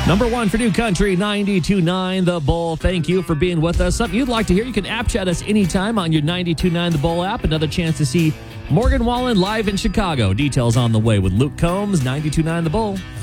Number one for New Country, 92.9 The Bull. Thank you for being with us. Something you'd like to hear, you can app chat us anytime on your 92.9 The Bull app. Another chance to see Morgan Wallen live in Chicago. Details on the way with Luke Combs, 92.9 The Bull.